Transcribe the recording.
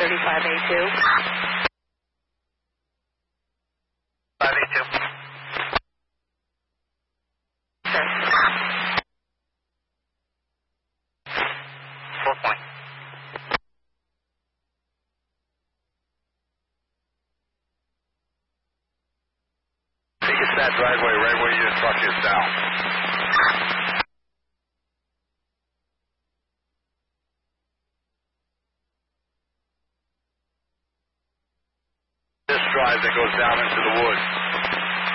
35A2. 5A2. Sir. 4 point. I think it's that driveway right where your truck is now. This drive that goes down into the woods.